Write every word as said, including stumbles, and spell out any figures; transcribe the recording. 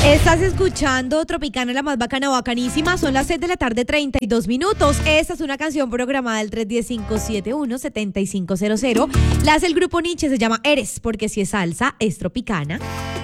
Estás escuchando Tropicana, la más bacana, bacanísima. Son las seis de la tarde, treinta y dos minutos. Esta es una canción programada del tres uno cero, cinco siete uno, siete cinco cero cero. La hace el grupo Nietzsche, se llama Eres, porque si es salsa, es tropicana.